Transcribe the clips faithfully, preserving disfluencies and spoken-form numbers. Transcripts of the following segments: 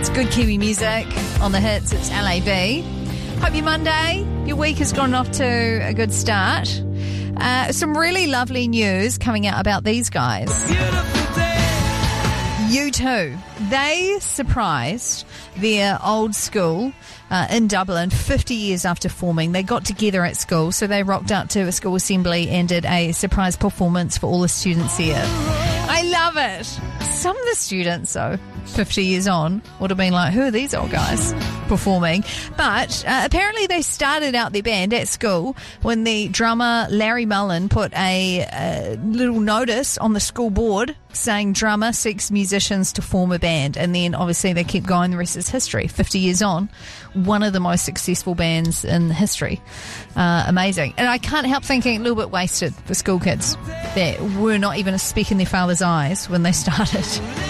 It's good Kiwi music on the hits. It's L A B. Hope your Monday, your week has gone off to a good start. Uh, some really lovely news coming out about these guys. U two. They surprised their old school uh, in Dublin fifty years after forming. They got together at school, so they rocked out to a school assembly and did a surprise performance for all the students here. I love it. Some of the students, though, fifty years on, would have been like, who are these old guys performing? But uh, apparently they started out their band at school when the drummer Larry Mullen put a, a little notice on the school board saying drummer seeks musicians to form a band. And then obviously they kept going. The rest is history. fifty years on, one of the most successful bands in history. Uh, amazing. And I can't help thinking a little bit wasted for school kids that were not even a speck in their father's eyes when they started.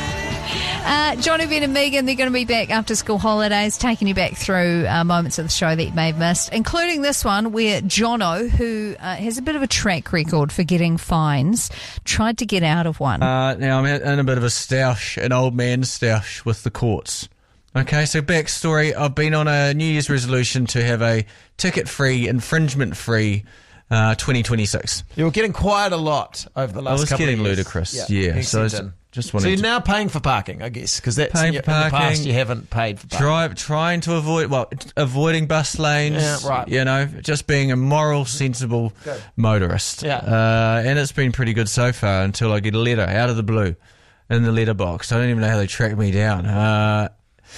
Uh, Jono, Ben and Megan, they're going to be back after school holidays, taking you back through uh, moments of the show that you may have missed, including this one where Jono, who uh, has a bit of a track record for getting fines, tried to get out of one. Uh, now I'm in a bit of a stoush, an old man stoush with the courts. Okay, so backstory, I've been on a New Year's resolution to have a ticket-free, infringement-free uh, twenty twenty-six. You were getting quite a lot over the last couple of years. I was getting ludicrous, yeah. yeah. So it's, just so you're to, now paying for parking, I guess, because that's in, your, in the past you haven't paid for parking. Try, trying to avoid, well, avoiding bus lanes, yeah, right. you know, just being a moral, sensible good. motorist. Yeah. Uh, and it's been pretty good so far until I get a letter out of the blue in the letterbox. I don't even know how they track me down. Uh,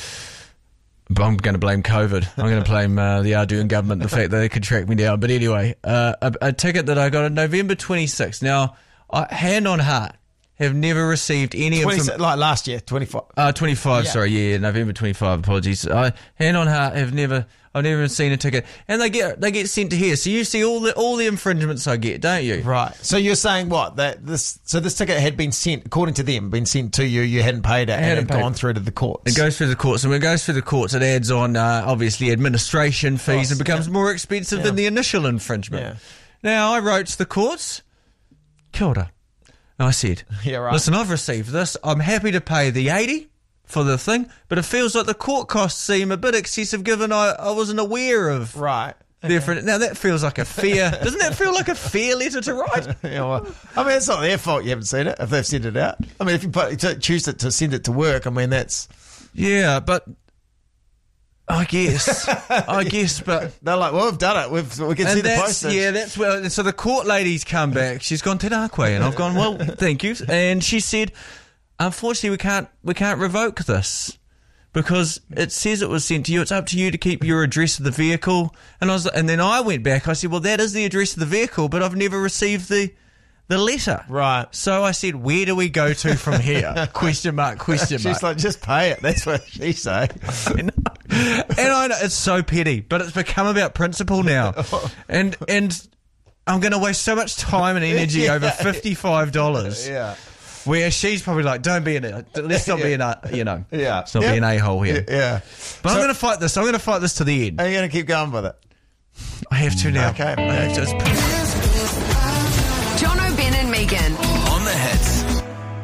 but I'm going to blame COVID. I'm going to blame uh, the Ardern government, the fact that they could track me down. But anyway, uh, a, a ticket that I got on November twenty-sixth. Now, I, hand on heart, have never received any twenty, inform- like last year, twenty-five. Uh, twenty-five, yeah. sorry, yeah, November twenty-five. Apologies. I hand on heart have never, I've never seen a ticket, and they get they get sent to here. So you see all the all the infringements I get, don't you? Right. So you're saying what that this so this ticket had been sent, according to them, been sent to you. You hadn't paid it, and it had gone through to the courts. It goes through the courts, and when it goes through the courts, it adds on uh, obviously administration fees and becomes yeah. more expensive yeah. than the initial infringement. Yeah. Now I wrote to the courts, kia ora. I said, yeah, right. listen, I've received this. I'm happy to pay the eighty for the thing, but it feels like the court costs seem a bit excessive given I, I wasn't aware of. Right. Okay. Now, that feels like a fair... doesn't that feel like a fair letter to write? yeah, well, I mean, it's not their fault you haven't seen it, if they've sent it out. I mean, if you put, to choose it to send it to work, I mean, that's... Yeah, but... I guess, I guess, but they're like, well, we've done it. We've we can see the postage. Yeah, that's well. So the court lady's come back. She's gone Tenakwe, and I've gone, well, thank you. And she said, unfortunately, we can't we can't revoke this because it says it was sent to you. It's up to you to keep your address of the vehicle. And I was, and then I went back. I said, well, that is the address of the vehicle, but I've never received the. The letter. Right. So I said, where do we go to from here? question mark, question mark. She's like, just pay it. That's what she say. And I know, it's so petty, but it's become about principle now. And and I'm going to waste so much time and energy yeah. over fifty-five dollars. Yeah. Where she's probably like, don't be in it. Let's not yeah. be in a, you know. Yeah. Let's not yeah. be an a-hole here. Yeah. But so, I'm going to fight this. I'm going to fight this to the end. Are you going to keep going with it? I have to now. Okay. I have to.